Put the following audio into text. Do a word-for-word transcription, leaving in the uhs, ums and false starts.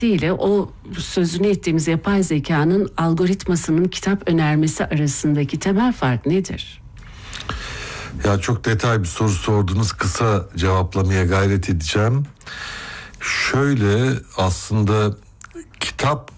ile o sözünü ettiğimiz yapay zekanın algoritmasının kitap önermesi arasındaki temel fark nedir? Ya çok detay bir soru sordunuz. Kısa cevaplamaya gayret edeceğim. Şöyle, aslında kitap